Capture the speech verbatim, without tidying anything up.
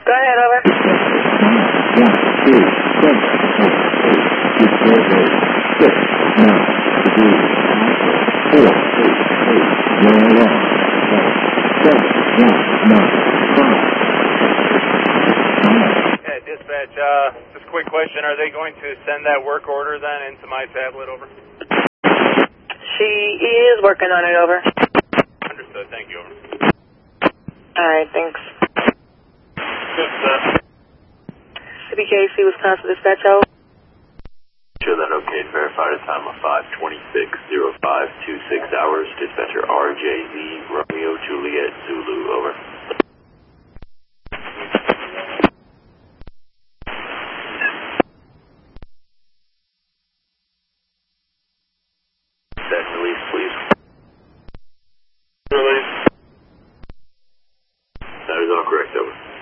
Go ahead, over. One, two, seven, eight, six, nine, three, four, eight, eight, one, one, seven, one, nine, five. Yeah, dispatch, uh, just a quick question. Are they going to send that work order then into my tablet, over? She is working on it, over. Understood. Thank you, over. All right, thanks. Good, uh, C B K C, Wisconsin Dispatch, over. Show that okay. Verified a time of five twenty-six oh five, twenty-six hours. Dispatcher R J Z, Romeo Juliet Zulu, over. Set release, please. Release. That is all correct, over.